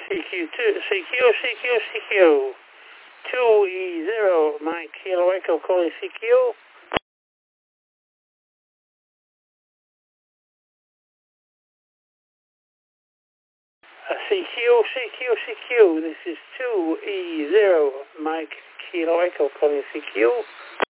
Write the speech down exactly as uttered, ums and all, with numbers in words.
C Q two, C Q, C Q, C Q. two E zero, Mike Kilo Echo calling C Q. Uh, C Q, C Q, C Q. This is two E zero, Mike Kilo Echo calling C Q.